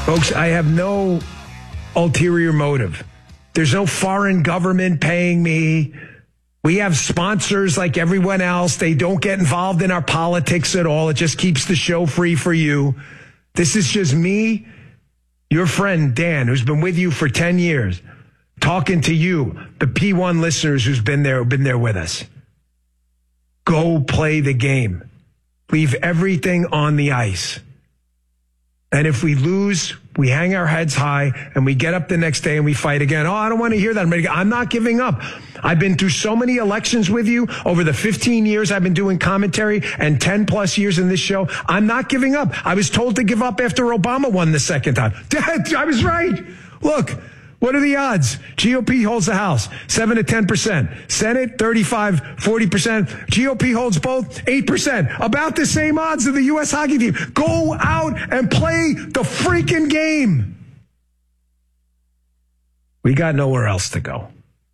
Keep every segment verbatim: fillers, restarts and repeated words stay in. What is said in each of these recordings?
Folks, I have no ulterior motive. There's no foreign government paying me. We have sponsors like everyone else. They don't get involved in our politics at all. It just keeps the show free for you. This is just me, your friend Dan, who's been with you for ten years, talking to you, the P one listeners who's been there, been there with us. Go play the game. Leave everything on the ice. And if we lose, we hang our heads high and we get up the next day and we fight again. Oh, I don't want to hear that. I'm, ready. I'm not giving up. I've been through so many elections with you over the fifteen years I've been doing commentary and ten plus years in this show. I'm not giving up. I was told to give up after Obama won the second time. I was right. Look, what are the odds? G O P holds the House, seven to ten percent. Senate, thirty-five, forty percent. G O P holds both, eight percent. About the same odds of the U S hockey team. Go out and play the freaking game. We got nowhere else to go.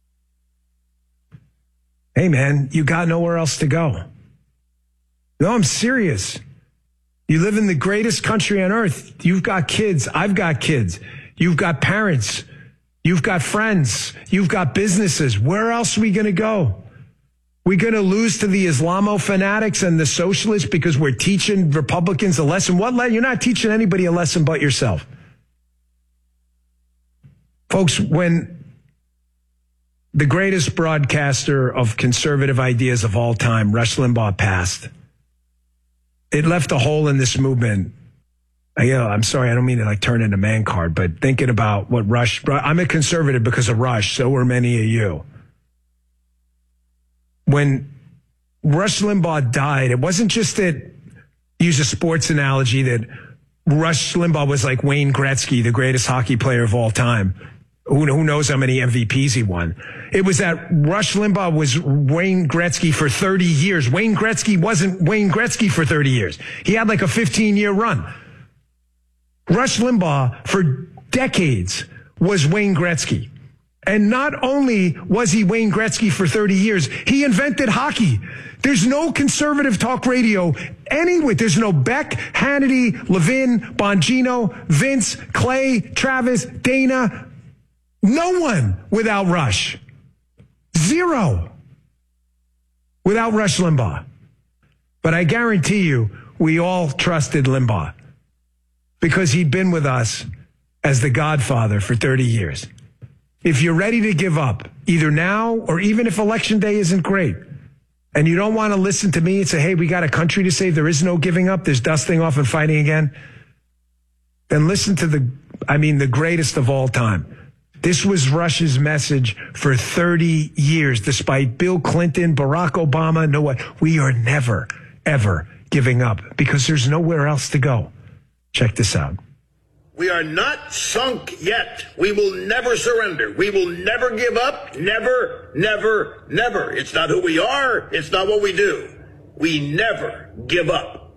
Hey, man, you got nowhere else to go. No, I'm serious. You live in the greatest country on earth. You've got kids. I've got kids. You've got parents. You've got friends. You've got businesses. Where else are we going to go? We're going to lose to the Islamo fanatics and the socialists because we're teaching Republicans a lesson. What lesson? You're not teaching anybody a lesson but yourself. Folks, when the greatest broadcaster of conservative ideas of all time, Rush Limbaugh, passed, it left a hole in this movement. I, you know, I'm sorry, I don't mean to like turn into man card, but thinking about what Rush, I'm a conservative because of Rush, so were many of you. When Rush Limbaugh died, it wasn't just that, use a sports analogy, that Rush Limbaugh was like Wayne Gretzky, the greatest hockey player of all time. Who, who knows how many M V Ps he won? It was that Rush Limbaugh was Wayne Gretzky for thirty years. Wayne Gretzky wasn't Wayne Gretzky for thirty years. He had like a fifteen-year run. Rush Limbaugh, for decades, was Wayne Gretzky. And not only was he Wayne Gretzky for thirty years, he invented hockey. There's no conservative talk radio anywhere. There's no Beck, Hannity, Levin, Bongino, Vince, Clay, Travis, Dana. No one without Rush. Zero without Rush Limbaugh. But I guarantee you, we all trusted Limbaugh because he'd been with us as the Godfather for thirty years. If you're ready to give up, either now or even if election day isn't great, and you don't want to listen to me and say, hey, we got a country to save, there is no giving up, there's dusting off and fighting again, then listen to the, I mean, the greatest of all time. This was Rush's message for thirty years, despite Bill Clinton, Barack Obama, no what. We are never, ever giving up because there's nowhere else to go. Check this out. We are not sunk yet. We will never surrender. We will never give up. Never, never, never. It's not who we are. It's not what we do. We never give up.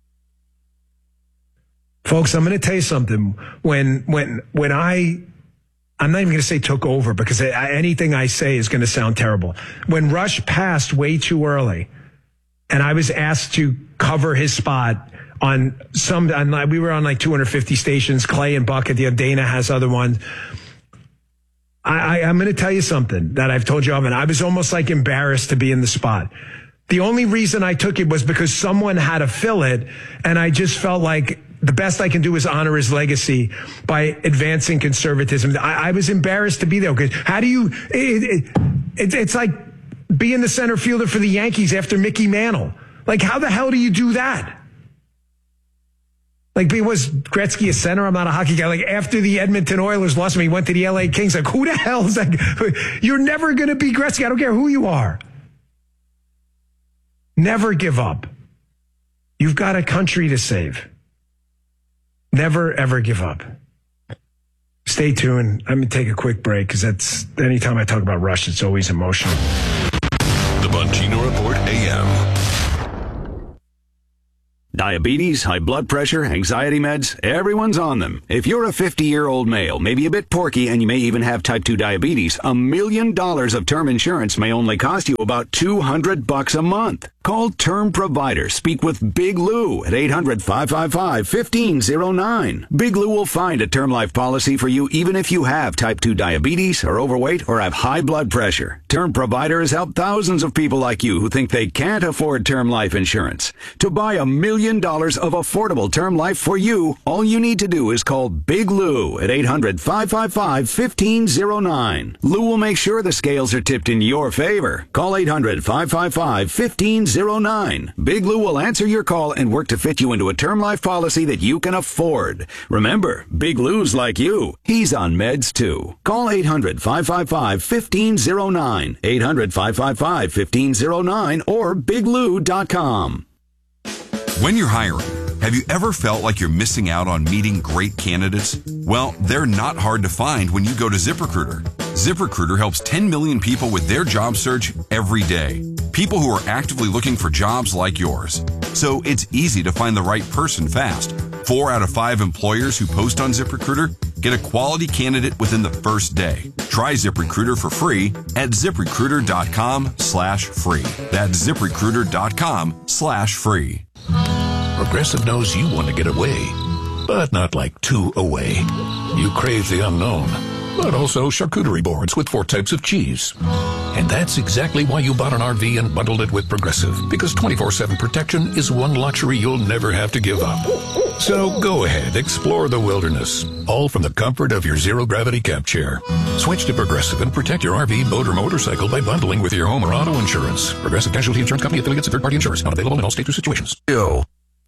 Folks, I'm going to tell you something. When, when, when I, I'm not even going to say took over because I, anything I say is going to sound terrible. When Rush passed way too early and I was asked to cover his spot on some, on, we were on like two hundred fifty stations, Clay and Bucket, the Dana has other ones. I, I, I'm going to tell you something that I've told you often. I was almost like embarrassed to be in the spot. The only reason I took it was because someone had to fill it, and I just felt like the best I can do is honor his legacy by advancing conservatism. I, I was embarrassed to be there because how do you, it, it, it, it's like being the center fielder for the Yankees after Mickey Mantle. Like, how the hell do you do that? Like, was Gretzky a center? I'm not a hockey guy. Like, after the Edmonton Oilers lost him, he went to the L A Kings. Like, who the hell is that? You're never going to be Gretzky. I don't care who you are. Never give up. You've got a country to save. Never, ever give up. Stay tuned. I'm going to take a quick break because that's, anytime I talk about Rush, it's always emotional. The Bongino Report A M. Diabetes, high blood pressure, anxiety meds, everyone's on them. If you're a fifty-year-old male, maybe a bit porky, and you may even have type two diabetes, a million dollars of term insurance may only cost you about two hundred bucks a month. Call Term Provider. Speak with Big Lou at eight hundred, five five five, one five zero nine. Big Lou will find a term life policy for you even if you have type two diabetes, are overweight, or have high blood pressure. Term Provider has helped thousands of people like you who think they can't afford term life insurance. To buy a million dollars of affordable term life for you, all you need to do is call Big Lou at eight hundred, five five five, one five zero nine. Lou will make sure the scales are tipped in your favor. Call eight hundred, five five five, one five zero nine. Big Lou will answer your call and work to fit you into a term life policy that you can afford. Remember, Big Lou's like you. He's on meds too. Call eight hundred, five five five, one five zero nine. eight hundred, five five five, one five zero nine or big lou dot com. When you're hiring, have you ever felt like you're missing out on meeting great candidates? Well, they're not hard to find when you go to ZipRecruiter. ZipRecruiter helps ten million people with their job search every day. People who are actively looking for jobs like yours. So it's easy to find the right person fast. Four out of five employers who post on ZipRecruiter get a quality candidate within the first day. Try ZipRecruiter for free at ZipRecruiter.com slash free. That's ZipRecruiter.com slash free. Progressive knows you want to get away, but not like too away. You crave the unknown, but also charcuterie boards with four types of cheese. And that's exactly why you bought an R V and bundled it with Progressive, because twenty-four seven protection is one luxury you'll never have to give up. So go ahead, explore the wilderness, all from the comfort of your zero-gravity camp chair. Switch to Progressive and protect your R V, boat, or motorcycle by bundling with your home or auto insurance. Progressive Casualty Insurance Company, affiliates, and third-party insurers. Not available in all states or situations. Yo.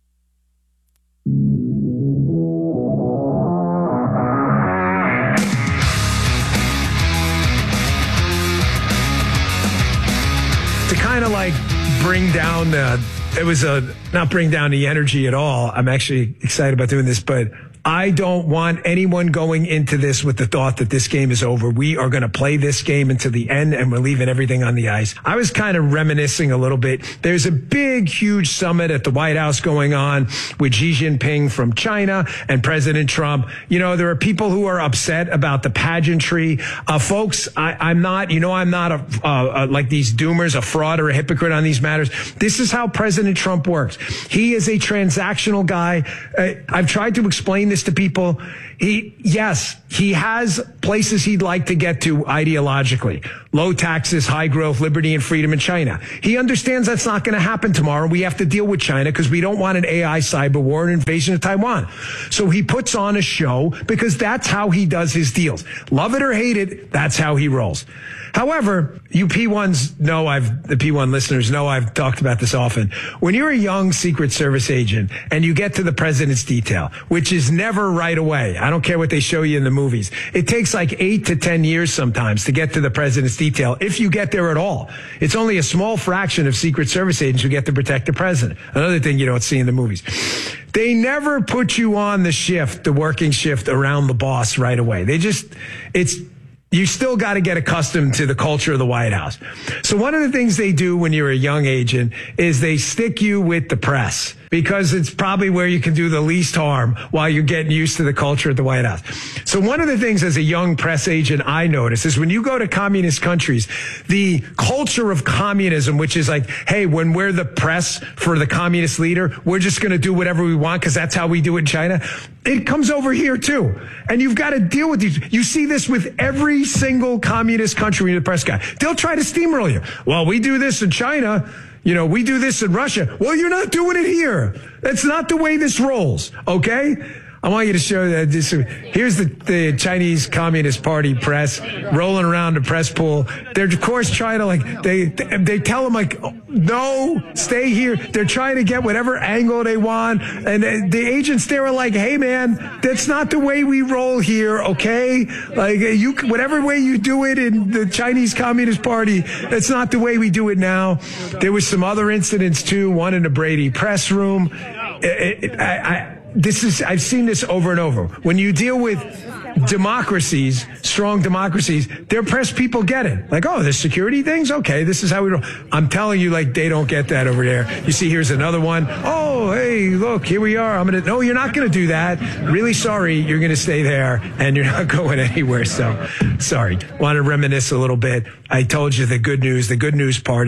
To kind of like bring down the, it was a, not bring down the energy at all. I'm actually excited about doing this, but I don't want anyone going into this with the thought that this game is over. We are going to play this game until the end, and we're leaving everything on the ice. I was kind of reminiscing a little bit. There's a big, huge summit at the White House going on with Xi Jinping from China and President Trump. You know, there are people who are upset about the pageantry. Uh, folks, I, I'm not, you know, I'm not a, uh, uh, like these doomers, a fraud or a hypocrite on these matters. This is how President Trump works. He is a transactional guy. Uh, I've tried to explain this to people. He, yes, he has places he'd like to get to ideologically. Low taxes, high growth, liberty and freedom in China. He understands that's not going to happen tomorrow. We have to deal with China because we don't want an A I cyber war and invasion of Taiwan. So he puts on a show because that's how he does his deals. Love it or hate it, that's how he rolls. However, you P ones know I've, the P one listeners know I've talked about this often. When you're a young Secret Service agent and you get to the president's detail, which is never right away. I don't care what they show you in the movies. It takes like eight to ten years sometimes to get to the president's detail, if you get there at all. It's only a small fraction of Secret Service agents who get to protect the president. Another thing you don't see in the movies. They never put you on the shift, the working shift around the boss right away. They just, it's, you still got to get accustomed to the culture of the White House. So one of the things they do when you're a young agent is they stick you with the press, because it's probably where you can do the least harm while you're getting used to the culture at the White House. So one of the things as a young press agent I notice is when you go to communist countries, the culture of communism, which is like, hey, when we're the press for the communist leader, we're just going to do whatever we want because that's how we do it in China. It comes over here too. And you've got to deal with these. You see this with every single communist country in the press guy. They'll try to steamroll you. Well, we do this in China. You know, we do this in Russia. Well, you're not doing it here. That's not the way this rolls. Okay? I want you to show that this. Here's the, the Chinese Communist Party press rolling around the press pool. They're of course trying to like, they, they tell them like, no, stay here. They're trying to get whatever angle they want. And the agents there are like, hey man, that's not the way we roll here. Okay. Like you, whatever way you do it in the Chinese Communist Party, that's not the way we do it now. There was some other incidents too. One in the Brady press room. It, it, I, I, This is, I've seen this over and over. When you deal with democracies, strong democracies, their press people get it. Like, oh, there's security things? Okay, this is how we roll. I'm telling you, like, they don't get that over there. You see, here's another one. Oh, hey, look, here we are. I'm going to, no, you're not going to do that. Really sorry. You're going to stay there and you're not going anywhere. So, sorry. Want to reminisce a little bit. I told you the good news, the good news part